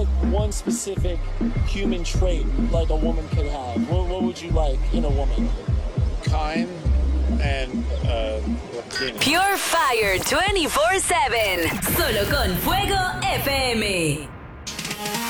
like one specific human trait like a woman could have? What would you like in a woman? Kind and Latina. Pure Fire 24/7. Solo con Fuego FM.